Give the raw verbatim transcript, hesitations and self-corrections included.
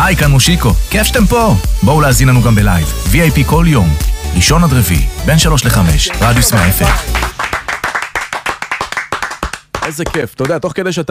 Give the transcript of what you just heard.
היי, כאן מושיקו, כיף שאתם פה. בואו להזין לנו גם בלייב, וי איי פי כל יום, ראשון עד רביעי, בין שלוש לחמש, רדיוס מאה אפ אם. איזה כיף, אתה יודע, תוך כדי שאתה